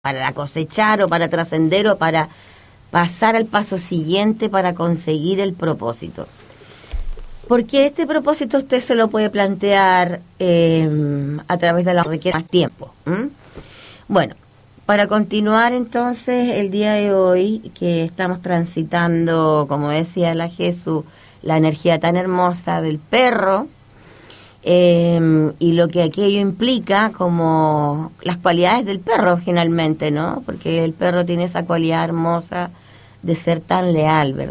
para cosechar o para trascender o para pasar al paso siguiente para conseguir el propósito. Porque este propósito usted se lo puede plantear a través de la requiere más tiempo. Bueno, para continuar entonces el día de hoy que estamos transitando, como decía la Jesús, la energía tan hermosa del perro, y lo que aquello implica como las cualidades del perro finalmente, ¿no? Porque el perro tiene esa cualidad hermosa de ser tan leal, ¿verdad?